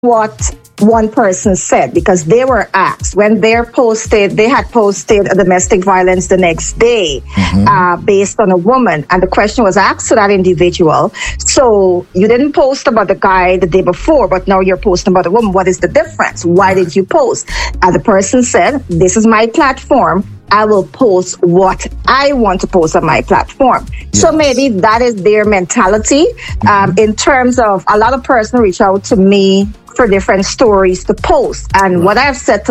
what one person said, because they were asked when they had posted a domestic violence the next day, based on a woman, and the question was asked to that individual. So you didn't post about the guy the day before, but now you're posting about a woman. What is the difference? Why did you post? And the person said, "This is my platform. I will post what I want to post on my platform." Yes. So maybe that is their mentality. In terms of, a lot of persons reach out to me for different stories to post. And what I've said to